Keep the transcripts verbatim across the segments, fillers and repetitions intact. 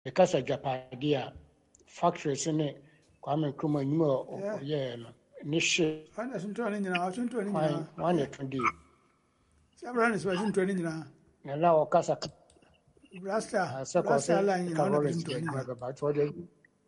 kasa Japadia factories in it, Kwame Nkrumah nyuma or yeah, ni shit. I wasn't training you know, I wasn't training you Why know. one twenty? Several is wasn't training you know. And now kasa Rasta, second Rasta say line you know, I Rollins wasn't get training you. about what they.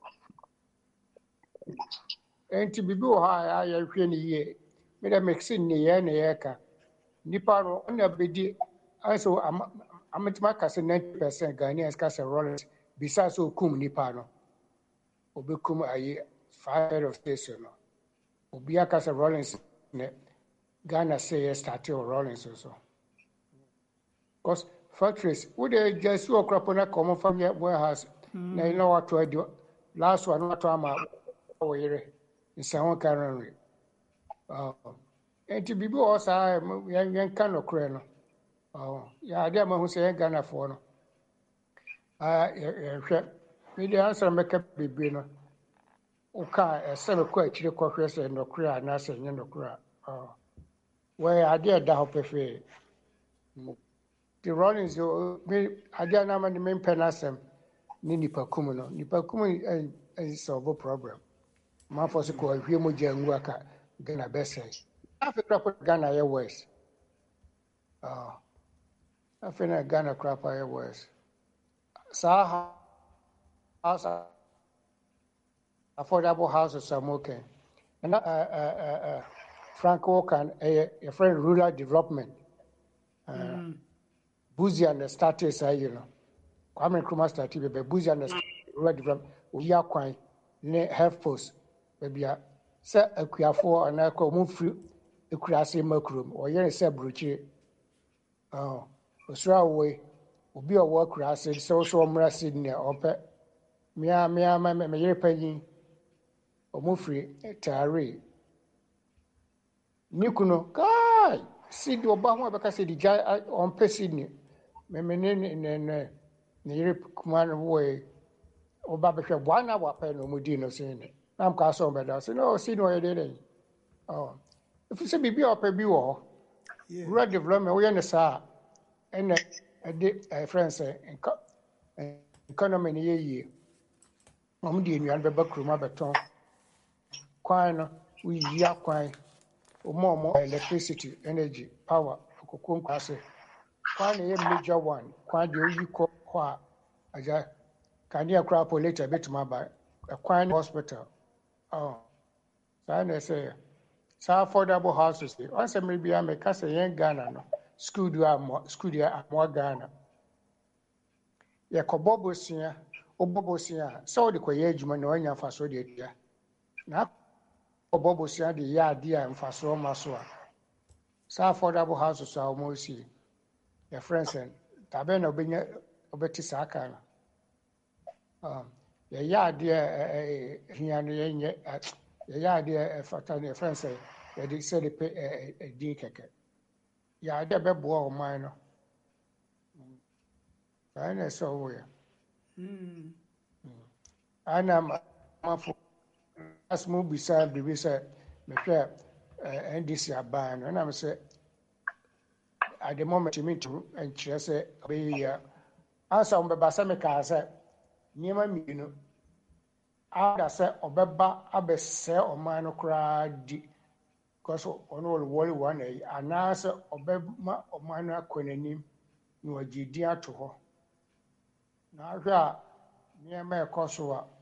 And to be go high, I am ye. Made a mixing near and eka. Nipano on a bidi. I saw I'm at my cousin ninety percent Ghanaians Casa Rollins. Besides, so cum Nipano. Obekum a fire of station. Obia Casa Rollins. Ghana say started Rollins also. Because factories, would they just so crop on a common from your warehouse? Now you know what to do. Last one, what I'm away in San Karen. And to be also, young can of crano. Oh, yeah, I dare who say Ghana for no. Ah, the answer make up be bino. Okay, a seven quite chill cockers and no cry, and I say, no cry. Oh, where I dare that hope if the Rollins, I dare not the main penasem. Ni nipa kum no nipa kum is solve a problem ma for so ko ahwe mo jangu aka Ghana bese Africa ko Ghana ya west ah Africa Ghana crap ya west sa house affordable houses are okay and uh, uh, uh, uh, Franco can a uh, friend rural development uh mm. Buzi and the status uh, you know Kwame Nkrumah started be Buzi and the rural development we are quite ne health post baby a se akuafo ana ko mu free ekurase makrum o yere se bruchi ah osura we obi o wo kurase se so omra Sydney ope mia mia ma me yere panyin o mu free tare nikuno kai Sydney oba ho abeka se di ja on pe Sydney me me ne ne ne ne yere kuma no we oba be hwe bwana wa pe no mu di no se ne I'm castle better. So no, see no idea. Oh, if you say be up a bill, rural development, we understand. And a friend say, economy in a year. I'm doing you and the back room beton. Quine, we ya quine, or more more electricity, energy, power, cocoon class. Quine a major one, quine you call qua. I can you crap later bit my by a quine hospital. Oh, so I say. So affordable houses. Once I maybe I make us a young Ghana no school do am school do am more Ghana. Ya kobobosia, obobosia. So the koye adwuma na onya faso de dia. Na kobobosia de ya dia mfaso maso a. So affordable houses are almost see. Your friends and tabe na obenya obeti saka no. Um ya ya dia hia no yenye ya ya dia fata ne friends say ya de say de pe din keke. Ya de be bo o man no. Ana so we. Mm. Ana ma for as mo bisa bibi say me hwe N D C aban no na me say at the moment me to and kire say be ya ansa mo be ba say me ka say niema mienu ada say obeba abese o man no kra di because ono wori one eh ana say obema o man no akonanim no agidi ato ho na hwa niema ekoso a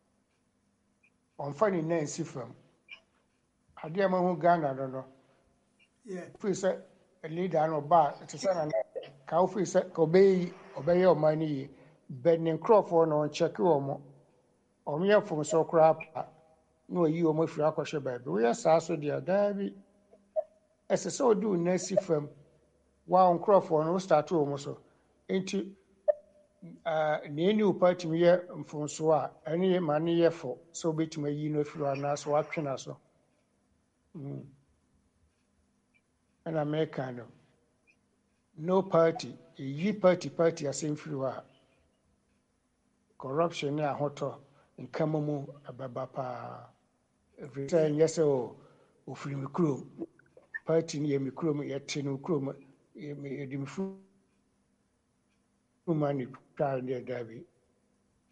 onfa ni nansi fam ade ma hu Ghana no no yeah free say a leader no ba to say na ka free say ko be obeye o man yi benin crofo no check wo mo o me fo so kra pa no yi o mo free akoshe ba bi we sa so dia da bi ese so do nansi fam wa on crofo no start wo mo so enti uh ne new party me mfonso a ene ma ne ye fo so betuma yi no free na so atwena so mm and American no party a yi party party asen free wa corruption na hoto nkama mu ababa pa every time yes o ofiri mikro party ni mikro mu yete no mikro mu e di mfu mani try there dabi